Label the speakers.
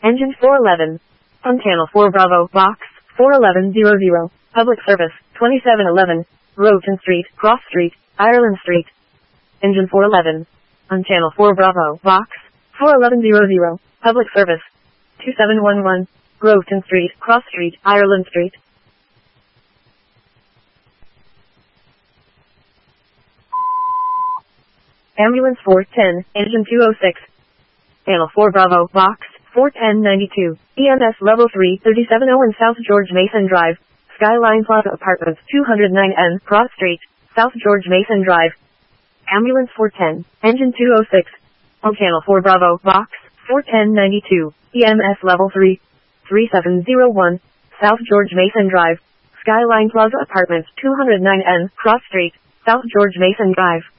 Speaker 1: Engine 411. On Channel 4 Bravo, Box 41100. Public Service 2711. Groton Street, Cross Street, Ireland Street. Engine 411. On Channel 4 Bravo, Box 41100. Public Service 2711. Groton Street, Cross Street, Ireland Street. Ambulance 410, Engine 206. Channel 4 Bravo, Box 41092. EMS Level 3, 3701 South George Mason Drive. Skyline Plaza Apartments 209N, Cross Street, South George Mason Drive. Ambulance 410, Engine 206. On Channel 4 Bravo, Box 41092. EMS Level 3, 3701, South George Mason Drive. Skyline Plaza Apartments 209N, Cross Street, South George Mason Drive.